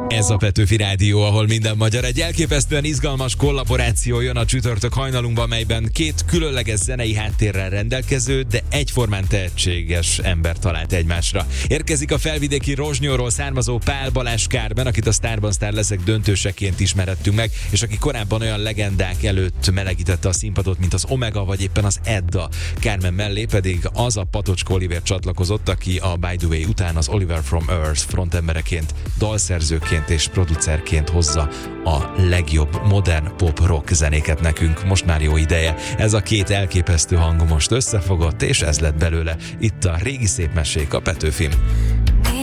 Ez a Petőfi Rádió, ahol minden magyar. Egy elképesztően izgalmas kollaboráció jön a csütörtök hajnalunkban, melyben két különleges zenei háttérrel rendelkező, de egyformán tehetséges ember talált egymásra. Érkezik a felvidéki Rozsnyóról származó Pál Balázs Carmen, akit a Sztárban Sztár leszek döntőseként ismerhettünk meg, és aki korábban olyan legendák előtt melegítette a színpadot, mint az Omega vagy éppen az Edda. Carmen mellé pedig az a Patocska Oliver csatlakozott, aki a By the Way után az Oliver from Earth frontembereként, dalszerzőként és producerként hozza a legjobb modern pop-rock zenéket nekünk. Most már jó ideje. Ez a két elképesztő hang most összefogott, és ez lett belőle. Itt a régi szép mesék a Petőfin.